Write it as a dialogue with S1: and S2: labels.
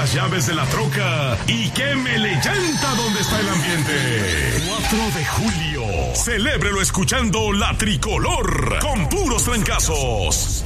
S1: las llaves de la troca y quémele llanta donde está el ambiente. 4 de julio. Celébrelo escuchando La Tricolor con puros trancazos.